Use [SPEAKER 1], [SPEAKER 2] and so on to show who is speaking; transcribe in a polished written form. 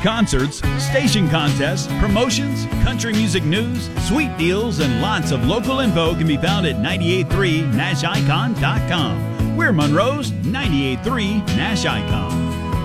[SPEAKER 1] concerts, station contests, promotions, country music news, sweet deals, and lots of local info can be found at 983nashicon.com. We're Monroe's 98.3 Nash Icon.